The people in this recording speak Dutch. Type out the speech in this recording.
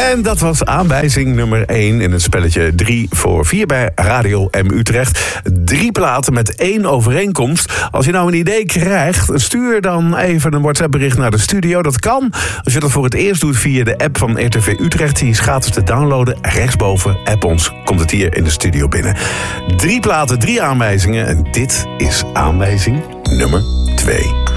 En dat was aanwijzing nummer 1 in het spelletje 3 voor 4 bij Radio M Utrecht. 3 platen met 1 overeenkomst. Als je nou een idee krijgt, stuur dan even een WhatsApp-bericht naar de studio. Dat kan als je dat voor het eerst doet via de app van RTV Utrecht. Die is gratis te downloaden. Rechtsboven, app ons, komt het hier in de studio binnen. 3 platen, 3 aanwijzingen. En dit is aanwijzing nummer 2.